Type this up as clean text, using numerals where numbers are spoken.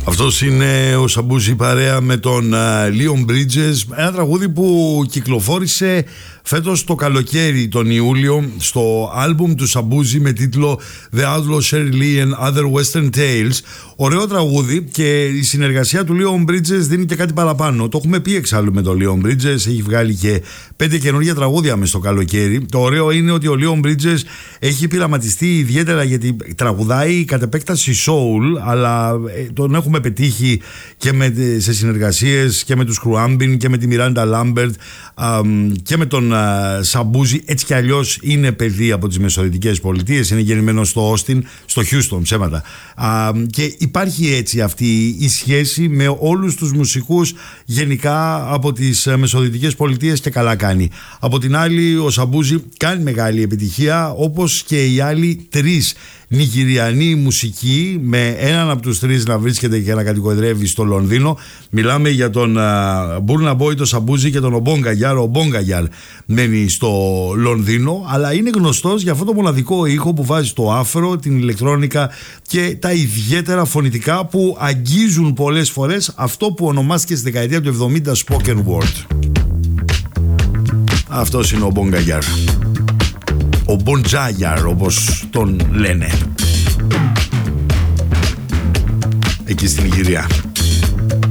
Αυτός είναι ο Σαμπούζη παρέα με τον Leon Bridges, ένα τραγούδι που κυκλοφόρησε φέτος το καλοκαίρι, τον Ιούλιο, στο άλμπουμ του Σαμπούζη με τίτλο The Outlaw Sherry Lee and Other Western Tales. Ωραίο τραγούδι, και η συνεργασία του Leon Bridges δίνει και κάτι παραπάνω. Το έχουμε πει εξάλλου με τον Leon Bridges, έχει βγάλει και 5 καινούργια τραγούδια μες στο καλοκαίρι. Το ωραίο είναι ότι ο Leon Bridges έχει πειραματιστεί ιδιαίτερα, γιατί τραγουδάει κατ' επέκταση soul, αλλά τον έχουμε πετύχει και σε συνεργασίες και με τους Cruambin και με τη Miranda Lambert και με τον Σαμπούζη. Έτσι κι αλλιώς είναι παιδί από τις Μεσοδυτικές Πολιτείες, είναι γεννημένο στο Austin, στο Houston, ψέματα, και υπάρχει έτσι αυτή η σχέση με όλους τους μουσικούς γενικά από τις Μεσοδυτικές Πολιτείες, και καλά κάνει. Από την άλλη, ο Σαμπούζη κάνει μεγάλη επιτυχία, όπως και οι άλλοι 3 Νιγηριανοί μουσικοί, με έναν από τους 3 να βρίσκεται και να κατοικοδρεύει στο Λονδίνο. Μιλάμε για τον Burna Boy, τον Σαμπούζη και τον Ομπόγκα Γιάρ. Ο Ομπόγκα Γιάρ μένει στο Λονδίνο, αλλά είναι γνωστός για αυτό το μοναδικό ήχο που βάζει το άφρο, την ηλεκτρόνικα και τα ιδιαίτερα φωνητικά που αγγίζουν πολλές φορές αυτό που ονομάστηκε στη δεκαετία του 70 spoken word. Αυτός είναι ο Ομπόγκα Γιάρ, ο Μποντζάγιαρ όπως τον λένε εκεί στην Ιγυρία.